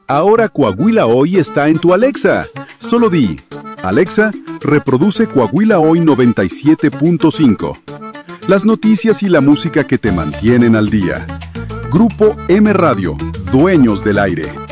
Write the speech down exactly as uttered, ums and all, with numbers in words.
Ahora Coahuila Hoy está en tu Alexa. Solo di, Alexa, reproduce Coahuila Hoy noventa y siete punto cinco. Las noticias y la música que te mantienen al día. Grupo M Radio, dueños del aire.